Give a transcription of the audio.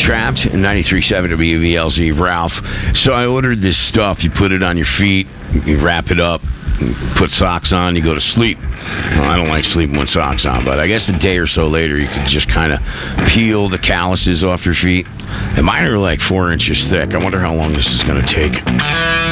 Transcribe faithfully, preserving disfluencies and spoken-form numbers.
Trapped, ninety-three point seven W V L Z, Ralph. So I ordered this stuff. You put it on your feet, you wrap it up, put socks on, you go to sleep. Well, I don't like sleeping with socks on, but I guess a day or so later you could just kind of peel the calluses off your feet. And mine are like four inches thick. I wonder how long this is going to take.